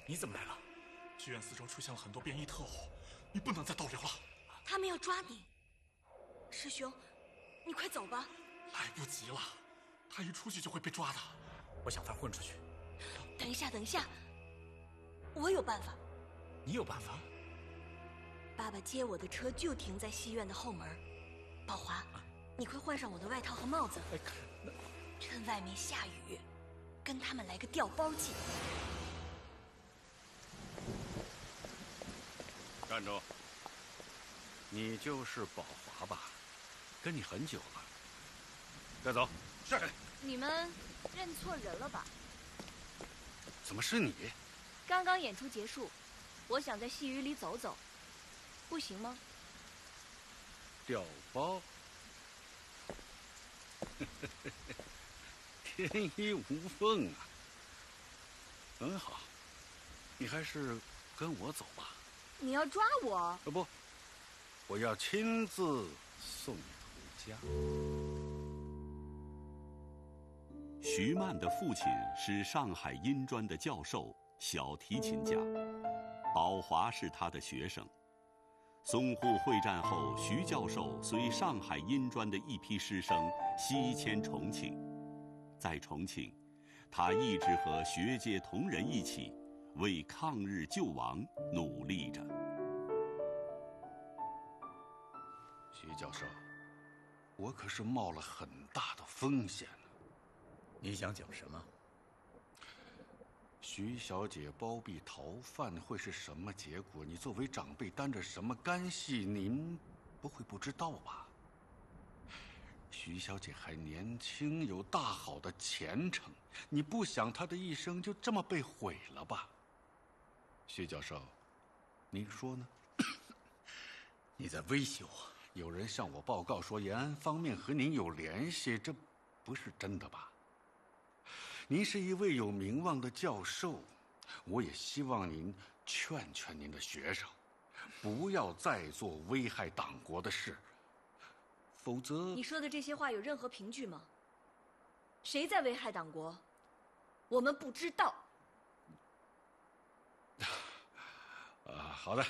你怎么来了？ 剧院四周出现了很多便衣特务，你不能再逗留了。 他们要抓你，师兄，你快走吧。 来不及了，他一出去就会被抓的。 我想法混出去。 等一下，等一下，我有办法。 你有办法？ 爸爸接我的车就停在戏院的后门。宝华，你快换上我的外套和帽子，趁外面下雨，跟他们来个调包计。 站住！你就是宝华吧？跟你很久了。带走。是。 你们认错人了吧？ 怎么是你？ 刚刚演出结束，我想在戏雨里走走，不行吗？ 调包。天衣无缝啊！很好，你还是跟我走吧。 你要抓我？ 不，我要亲自送你回家。 徐曼的父亲是上海音专的教授，小提琴家，宝华是他的学生。淞沪会战后，徐教授随上海音专的一批师生西迁重庆，在重庆，他一直和学界同仁一起为抗日救亡努力着。 徐教授，我可是冒了很大的风险呢。 你想讲什么？ 徐小姐包庇逃犯会是什么结果？你作为长辈担着什么干系？您不会不知道吧？徐小姐还年轻，有大好的前程，你不想她的一生就这么被毁了吧？徐教授，您说呢？ 你在威胁我？ 有人向我报告说延安方面和您有联系，这不是真的吧？您是一位有名望的教授，我也希望您劝劝您的学生，不要再做危害党国的事，否则…… 你说的这些话有任何凭据吗？谁在危害党国？我们不知道。 好的，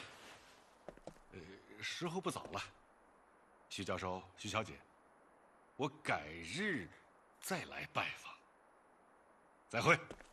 时候不早了，徐教授、徐小姐，我改日再来拜访。再会。